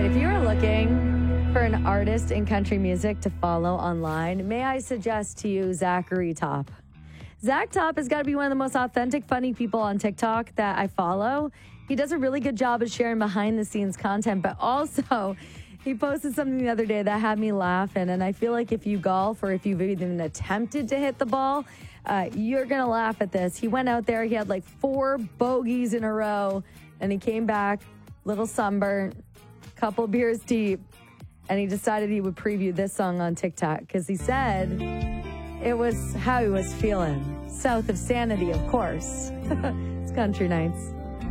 if you're looking for an artist in country music to follow online, may I suggest to you Zachary Top. Zach Top has got to be one of the most authentic, funny people on TikTok that I follow. He does a really good job of sharing behind-the-scenes content, but also he posted something the other day that had me laughing, and I feel like if you golf or if you've even attempted to hit the ball, you're going to laugh at this. He went out there, he had like 4 bogeys in a row, and he came back, little sunburnt, couple beers deep, and he decided he would preview this song on TikTok because he said it was how he was feeling. South of Sanity, of course. It's Country Nights.